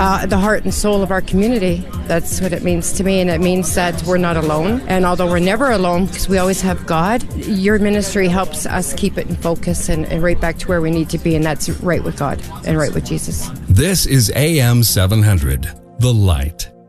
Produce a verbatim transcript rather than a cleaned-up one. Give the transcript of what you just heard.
uh, the heart and soul of our community. That's what it means to me, and it means that we're not alone. And although we're never alone, because we always have God, your ministry helps us keep it in focus and, and right back to where we need to be, and that's right with God and right with Jesus. This is A M seven hundred, The Light.